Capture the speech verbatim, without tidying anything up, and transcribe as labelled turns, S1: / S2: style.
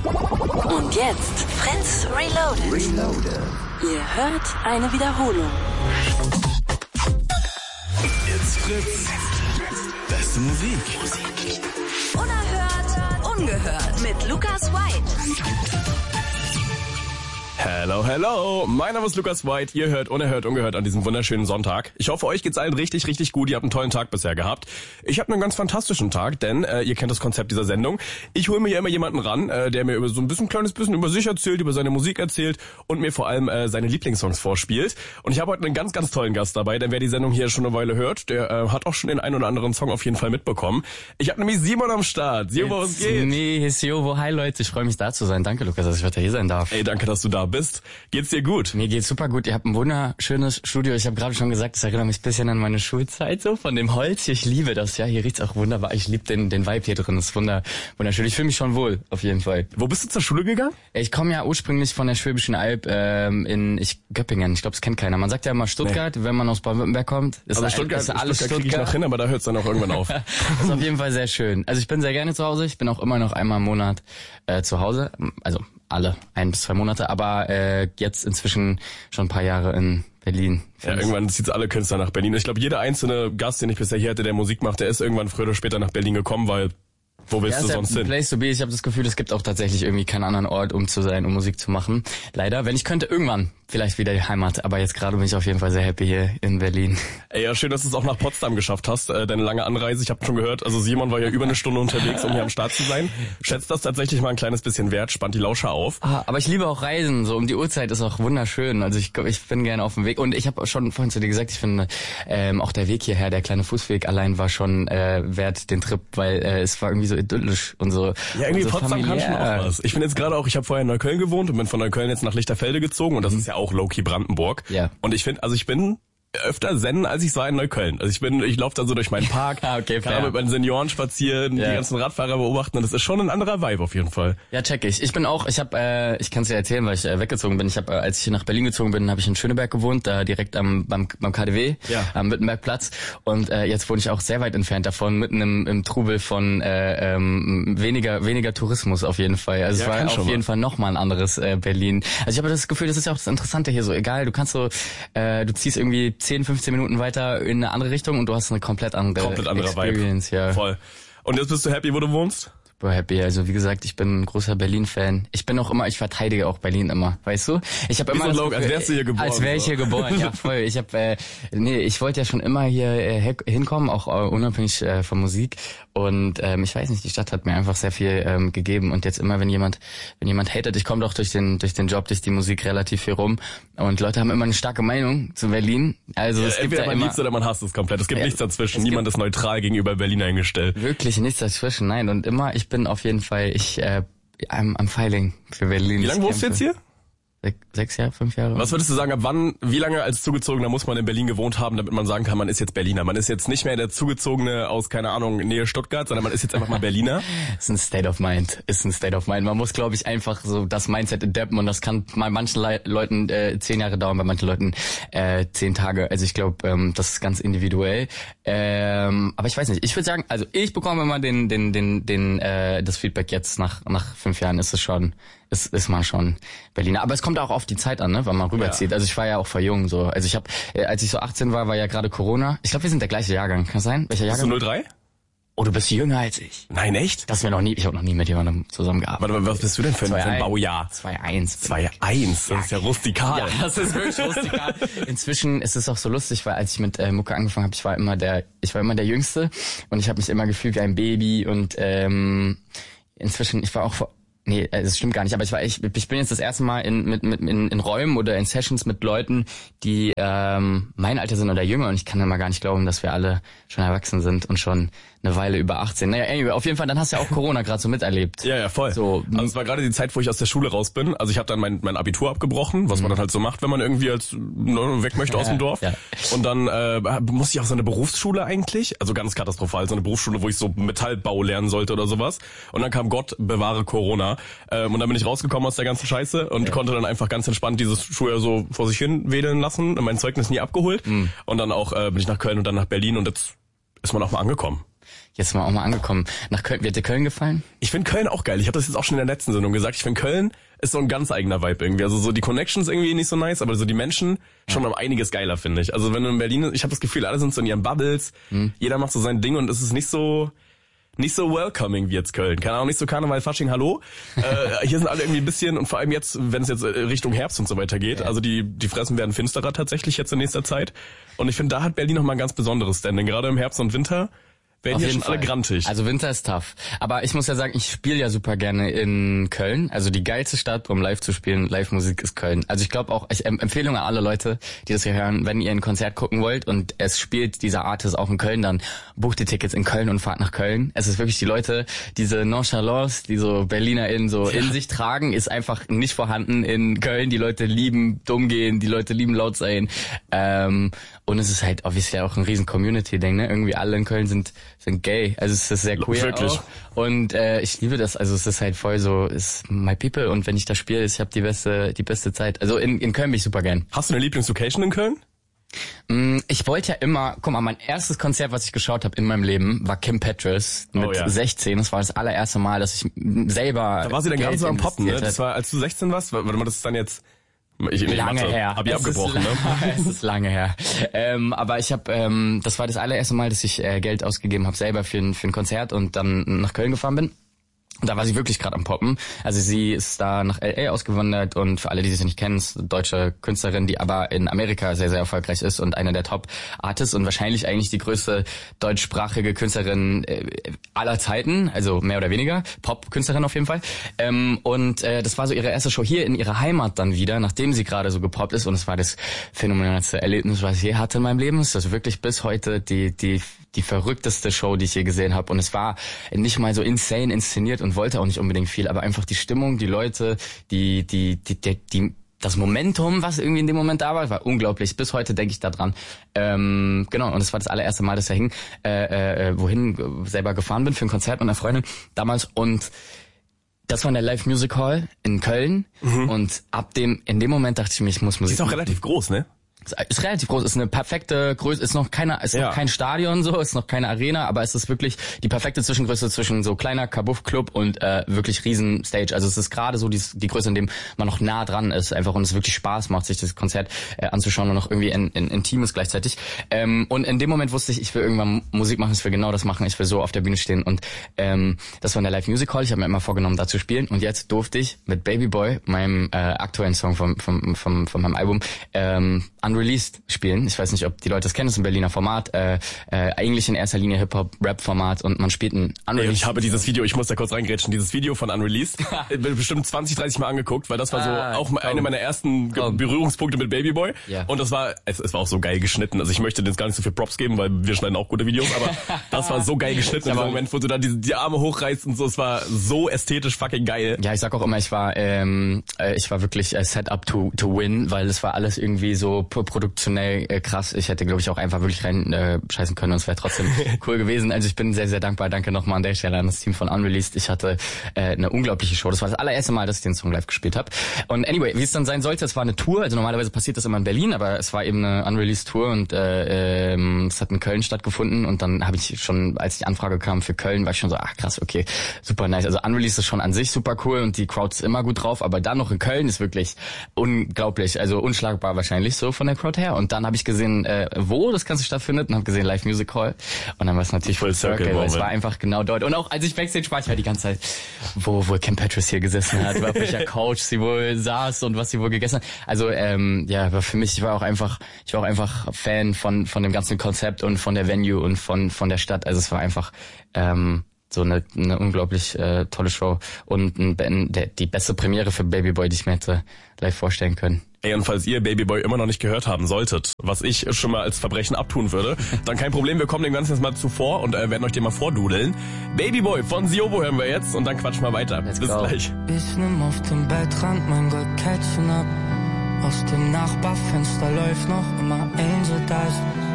S1: Und jetzt Friends Reloaded. Reloaded. Ihr hört eine Wiederholung.
S2: It's Fritz. Beste Musik.
S1: Unerhört, ungehört mit Lukas White.
S3: Hello, hello, mein Name ist Lukas White, ihr hört Unerhört, ungehört an diesem wunderschönen Sonntag. Ich hoffe, euch geht's allen richtig, richtig gut, ihr habt einen tollen Tag bisher gehabt. Ich habe einen ganz fantastischen Tag, denn äh, ihr kennt das Konzept dieser Sendung. Ich hole mir ja immer jemanden ran, äh, der mir über so ein bisschen kleines bisschen über sich erzählt, über seine Musik erzählt und mir vor allem äh, seine Lieblingssongs vorspielt. Und ich habe heute einen ganz, ganz tollen Gast dabei, denn wer die Sendung hier schon eine Weile hört, der äh, hat auch schon den einen oder anderen Song auf jeden Fall mitbekommen. Ich habe nämlich Simon am Start. Simon, was geht?
S4: Nee, ist Jovo. Hi Leute, ich freue mich da zu sein. Danke Lukas, dass ich heute hier sein darf.
S3: Ey, danke, dass du da bist. Geht's dir gut?
S4: Mir geht's super gut. Ihr habt ein wunderschönes Studio. Ich habe gerade schon gesagt, das erinnert mich ein bisschen an meine Schulzeit, so von dem Holz. Ich liebe das, ja. Hier riecht's auch wunderbar. Ich liebe den den Vibe hier drin. Das ist wunder, wunderschön. Ich fühle mich schon wohl, auf jeden Fall.
S3: Wo bist du zur Schule gegangen?
S4: Ich komme ja ursprünglich von der Schwäbischen Alb ähm, in ich, Göppingen. Ich glaube, das kennt keiner. Man sagt ja immer Stuttgart, nee. Wenn man aus Baden-Württemberg kommt. Ist
S3: also Stuttgart, ist alles Stuttgart, Stuttgart. Krieg ich noch hin, aber da hört's dann auch irgendwann auf.
S4: Das ist auf jeden Fall sehr schön. Also ich bin sehr gerne zu Hause. Ich bin auch immer noch einmal im Monat äh, zu Hause. Also alle ein bis zwei Monate, aber äh, jetzt inzwischen schon ein paar Jahre in Berlin.
S3: Ja, irgendwann zieht's alle Künstler nach Berlin. Ich glaube, jeder einzelne Gast, den ich bisher hier hatte, der Musik macht, der ist irgendwann früher oder später nach Berlin gekommen, weil wo willst
S4: ja,
S3: du sonst hin?
S4: Place to be. Ich habe das Gefühl, es gibt auch tatsächlich irgendwie keinen anderen Ort, um zu sein, um Musik zu machen. Leider, wenn ich könnte, irgendwann vielleicht wieder die Heimat. Aber jetzt gerade bin ich auf jeden Fall sehr happy hier in Berlin.
S3: Ey, ja, schön, dass du es auch nach Potsdam geschafft hast, äh, deine lange Anreise. Ich habe schon gehört, also Simon war ja über eine Stunde unterwegs, um hier am Start zu sein. Schätzt das tatsächlich mal ein kleines bisschen wert, spannt die Lauscher auf.
S4: Ah, aber ich liebe auch Reisen, so um die Uhrzeit ist auch wunderschön. Also ich, ich bin gerne auf dem Weg. Und ich habe schon vorhin zu dir gesagt, ich finde ähm, auch der Weg hierher, der kleine Fußweg allein war schon äh, wert den Trip, weil äh, es war irgendwie so idyllisch und so.
S3: Ja, irgendwie
S4: so
S3: Potsdam kann schon auch was. Ich bin jetzt gerade auch, ich habe vorher in Neukölln gewohnt und bin von Neukölln jetzt nach Lichterfelde gezogen und das ist ja auch low-key Brandenburg.
S4: Ja.
S3: Und ich finde, also ich bin öfter Zen, als ich war in Neukölln. Also ich bin, ich laufe da so durch meinen Park,
S4: ah, okay,
S3: kann mit meinen Senioren spazieren, ja. Die ganzen Radfahrer beobachten und das ist schon ein anderer Vibe auf jeden Fall.
S4: Ja, check ich. Ich bin auch, ich habe, äh, ich kann es dir erzählen, weil ich äh, weggezogen bin. Ich habe, äh, als ich hier nach Berlin gezogen bin, habe ich in Schöneberg gewohnt, da direkt am beim, beim K D W,
S3: ja.
S4: Am Wittenbergplatz. Und äh, jetzt wohne ich auch sehr weit entfernt davon, mitten im, im Trubel von äh, ähm, weniger weniger Tourismus auf jeden Fall. Also ja, es war auf jeden mal. Fall nochmal ein anderes äh, Berlin. Also ich habe das Gefühl, das ist ja auch das Interessante hier so. Egal, du kannst so, äh, du ziehst irgendwie zehn, fünfzehn Minuten weiter in eine andere Richtung und du hast eine komplett andere
S3: komplett andere
S4: Experience,
S3: Vibe.
S4: Ja.
S3: Voll. Und jetzt bist du happy, wo du wohnst?
S4: Super happy. Also wie gesagt, ich bin ein großer Berlin-Fan. Ich bin auch immer, ich verteidige auch Berlin immer, weißt du? Ich habe immer
S3: so Gefühl, als wärst du hier geboren.
S4: Als wäre ich hier geboren, ja voll. Ich habe, äh, nee, ich wollte ja schon immer hier äh, hinkommen, auch äh, unabhängig äh, von Musik. Und ähm, ich weiß nicht, die Stadt hat mir einfach sehr viel ähm, gegeben. Und jetzt immer, wenn jemand, wenn jemand hatet, ich komme doch durch den durch den Job, durch die Musik relativ viel rum. Und Leute haben immer eine starke Meinung zu Berlin. Also ja, es gibt
S3: entweder
S4: ja
S3: man
S4: immer,
S3: liebt es oder man hasst es komplett. Es gibt ja, nichts dazwischen. Niemand
S4: gibt,
S3: ist neutral gegenüber Berlin eingestellt.
S4: Wirklich nichts dazwischen, nein. Und immer, ich bin auf jeden Fall, ich äh, I'm, I'm fighting für Berlin.
S3: Wie lange wohnst du jetzt hier?
S4: Sech, sechs Jahre, fünf Jahre.
S3: Was würdest du sagen, ab wann, wie lange als Zugezogener muss man in Berlin gewohnt haben, damit man sagen kann, man ist jetzt Berliner? Man ist jetzt nicht mehr der Zugezogene aus, keine Ahnung, Nähe Stuttgart, sondern man ist jetzt einfach mal Berliner?
S4: Ist ein State of Mind. Ist ein State of Mind. Man muss, glaube ich, einfach so das Mindset adapten und das kann bei manchen Le- Leuten äh, zehn Jahre dauern, bei manchen Leuten äh, zehn Tage. Also ich glaube, ähm, das ist ganz individuell. Ähm, aber ich weiß nicht. Ich würde sagen, also ich bekomme immer den, den, den, den, äh, das Feedback jetzt nach nach fünf Jahren ist es schon. Ist, ist man schon Berliner. Aber es kommt auch auf die Zeit an, ne, wenn man rüberzieht. Ja. Also ich war ja auch voll jung, so. Also ich habe, als ich so achtzehn war, war ja gerade Corona. Ich glaube, wir sind der gleiche Jahrgang. Kann das sein? Welcher Jahrgang?
S3: Bist du null drei?
S4: Oh, du bist jünger als ich.
S3: Nein, echt?
S4: Das mir noch nie, ich habe noch nie mit jemandem zusammengearbeitet.
S3: Warte mal, was bist du denn für ein, für ein Baujahr?
S4: zwei eins.
S3: zwei eins, das ist ja rustikal.
S4: Ja, das ist wirklich rustikal. Inzwischen ist es auch so lustig, weil als ich mit äh, Mucke angefangen habe, ich war immer der, ich war immer der Jüngste und ich habe mich immer gefühlt wie ein Baby und ähm, inzwischen, ich war auch vor Nee, das stimmt gar nicht, aber ich war ich, ich bin jetzt das erste Mal in mit mit in, in Räumen oder in Sessions mit Leuten, die ähm, mein Alter sind oder jünger und ich kann immer gar nicht glauben, dass wir alle schon erwachsen sind und schon eine Weile über achtzehn. Naja, anyway, auf jeden Fall, dann hast du ja auch Corona gerade so miterlebt.
S3: Ja, ja, voll.
S4: So,
S3: also es war gerade die Zeit, wo ich aus der Schule raus bin. Also ich habe dann mein mein Abitur abgebrochen, was man dann halt so macht, wenn man irgendwie als ne, weg möchte aus dem Dorf.
S4: Ja.
S3: Und dann äh, musste ich auf so eine Berufsschule eigentlich, also ganz katastrophal, so eine Berufsschule, wo ich so Metallbau lernen sollte oder sowas. Und dann kam Gott bewahre Corona. Ähm, und dann bin ich rausgekommen aus der ganzen Scheiße und ja. konnte dann einfach ganz entspannt dieses Schuljahr so vor sich hin wedeln lassen und mein Zeugnis nie abgeholt. Mhm. Und dann auch äh, bin ich nach Köln und dann nach Berlin und jetzt ist man auch mal angekommen.
S4: jetzt mal auch mal angekommen. Nach Köln, wird dir Köln gefallen?
S3: Ich finde Köln auch geil. Ich habe das jetzt auch schon in der letzten Sendung gesagt. Ich finde Köln ist so ein ganz eigener Vibe irgendwie. Also so die Connections irgendwie nicht so nice, aber so die Menschen schon um einiges geiler, finde ich. Also wenn du in Berlin, ich habe das Gefühl, alle sind so in ihren Bubbles, hm. jeder macht so sein Ding und es ist nicht so nicht so welcoming wie jetzt Köln. Keine Ahnung, nicht so Karneval, Fasching, Hallo. äh, hier sind alle irgendwie ein bisschen, und vor allem jetzt, wenn es jetzt Richtung Herbst und so weiter geht, ja. also die die Fressen werden finsterer tatsächlich jetzt in nächster Zeit. Und ich finde, da hat Berlin nochmal ein ganz besonderes Standing, gerade im Herbst und Winter. Werden hier schon alle grantig.
S4: Also Winter ist tough. Aber ich muss ja sagen, ich spiele ja super gerne in Köln. Also die geilste Stadt, um live zu spielen, Live-Musik ist Köln. Also ich glaube auch, ich Empfehlung an alle Leute, die das hier hören, wenn ihr ein Konzert gucken wollt und es spielt dieser Artist auch in Köln, dann bucht die Tickets in Köln und fahrt nach Köln. Es ist wirklich die Leute, diese Nonchalance, die so BerlinerInnen so ja. in sich tragen, ist einfach nicht vorhanden in Köln. Die Leute lieben dumm gehen, die Leute lieben laut sein. Ähm, und es ist halt obviously auch ein riesen Community-Ding, ne? Irgendwie alle in Köln sind sind gay, also es ist sehr queer
S3: Wirklich.
S4: Auch. Und äh, ich liebe das, also es ist halt voll so, ist my people und wenn ich da spiele, ich habe die beste die beste Zeit. Also in, in Köln bin ich super gern.
S3: Hast du eine Lieblingslocation in Köln?
S4: Mm, ich wollte ja immer, guck mal, mein erstes Konzert, was ich geschaut habe in meinem Leben, war Kim Petras mit
S3: oh, ja.
S4: sechzehn. Das war das allererste Mal, dass ich selber
S3: Da war sie dann
S4: Geld
S3: ganz so am Poppen, ne?
S4: hat.
S3: Das war, als du sechzehn warst, warte mal, das ist dann jetzt Ich, ich
S4: lange
S3: Mathe.
S4: her.
S3: Hab ich
S4: es
S3: abgebrochen,
S4: ist,
S3: ne?
S4: Es ist lange her. Ähm, aber ich habe, ähm, das war das allererste Mal, dass ich äh, Geld ausgegeben habe selber für ein, für ein Konzert und dann nach Köln gefahren bin. Und da war sie wirklich gerade am Poppen. Also sie ist da nach L A ausgewandert und für alle, die sie nicht kennen, ist eine deutsche Künstlerin, die aber in Amerika sehr, sehr erfolgreich ist und eine der Top-Artists und wahrscheinlich eigentlich die größte deutschsprachige Künstlerin äh, aller Zeiten, also mehr oder weniger, Pop-Künstlerin auf jeden Fall. Ähm, und äh, das war so ihre erste Show hier in ihrer Heimat dann wieder, nachdem sie gerade so gepoppt ist und es war das phänomenalste Erlebnis, was ich je hatte in meinem Leben. Es ist wirklich bis heute die die die verrückteste Show, die ich je gesehen habe. Und es war nicht mal so insane inszeniert und wollte auch nicht unbedingt viel, aber einfach die Stimmung, die Leute, die, die, die, die, die das Momentum, was irgendwie in dem Moment da war, war unglaublich. Bis heute denke ich da dran. Ähm, genau, und es war das allererste Mal, dass ich hin, äh, äh, wohin selber gefahren bin für ein Konzert mit einer Freundin damals. Und das war in der Live Music Hall in Köln. Mhm. Und ab dem, in dem Moment dachte ich mir, ich muss Musik.
S3: Die ist auch relativ groß, ne?
S4: Ist relativ groß, ist eine perfekte Größe, ist noch keine, ist ja. noch kein Stadion so, ist noch keine Arena, aber es ist wirklich die perfekte Zwischengröße zwischen so kleiner Kabuff-Club und äh, wirklich riesen Stage. Also es ist gerade so die, die Größe, in dem man noch nah dran ist, einfach und es wirklich Spaß macht, sich das Konzert äh, anzuschauen und noch irgendwie in, in, intim ist gleichzeitig. Ähm, und in dem Moment wusste ich, ich will irgendwann Musik machen, ich will genau das machen, ich will so auf der Bühne stehen und ähm, das war in der Live Music Hall. Ich habe mir immer vorgenommen, da zu spielen und jetzt durfte ich mit Baby Boy, meinem äh, aktuellen Song vom, vom, vom, von meinem Album, ähm, Unreleased spielen. Ich weiß nicht, ob die Leute das kennen, das ist ein Berliner Format, äh, äh, eigentlich in erster Linie Hip-Hop-Rap-Format und man spielt ein Unreleased.
S3: Ich habe dieses Video, ich muss da kurz reingrätschen, dieses Video von Unreleased bestimmt zwanzig, dreißig Mal angeguckt, weil das war so ah, auch komm. eine meiner ersten komm. Berührungspunkte mit Baby Boy ja. und das war, es, es war auch so geil geschnitten, also ich möchte denen gar nicht so viel Props geben, weil wir schneiden auch gute Videos, aber das war so geil geschnitten in dem Moment, wo du da die, die Arme hochreißt und so, es war so ästhetisch fucking geil.
S4: Ja, ich sag auch immer, ich war ähm, ich war wirklich äh, set up to, to win, weil es war alles irgendwie so produktionell äh, krass. Ich hätte, glaube ich, auch einfach wirklich rein äh, scheißen können und es wäre trotzdem cool gewesen. Also ich bin sehr, sehr dankbar. Danke nochmal an der Stelle an das Team von Unreleased. Ich hatte äh, eine unglaubliche Show. Das war das allererste Mal, dass ich den Song live gespielt habe. Und anyway, wie es dann sein sollte, es war eine Tour. Also normalerweise passiert das immer in Berlin, aber es war eben eine Unreleased Tour und äh, ähm, es hat in Köln stattgefunden und dann habe ich schon, als die Anfrage kam für Köln, war ich schon so, ach krass, okay, super nice. Also Unreleased ist schon an sich super cool und die Crowd ist immer gut drauf, aber dann noch in Köln ist wirklich unglaublich, also unschlagbar wahrscheinlich so von der Crowd her. Und dann habe ich gesehen, äh, wo das Ganze stattfindet und habe gesehen Live Music Hall und dann war es natürlich Full Circle, weil es war einfach genau dort. Und auch als ich Backstage war, ich war die ganze Zeit, wo wohl Kim Petras hier gesessen hat, auf welcher Couch sie wohl saß und was sie wohl gegessen hat. Also ähm, ja, war für mich, ich war auch einfach, ich war auch einfach Fan von von dem ganzen Konzept und von der Venue und von von der Stadt. Also es war einfach ähm, so eine, eine unglaublich äh, tolle Show und ein, der, die beste Premiere für Baby Boy, die ich mir hätte live vorstellen können.
S3: Ey, und falls ihr Baby Boy immer noch nicht gehört haben solltet, was ich schon mal als Verbrechen abtun würde, dann kein Problem, wir kommen dem Ganzen jetzt mal zuvor und äh, werden euch den mal vordudeln. Baby Boy von Siobo hören wir jetzt und dann quatschen wir weiter.
S4: Let's
S3: Bis
S4: go.
S3: gleich.
S5: Ich nimm auf dem Bettrand mein Goldkettchen ab. Aus dem Nachbarfenster läuft noch immer Angel Dust.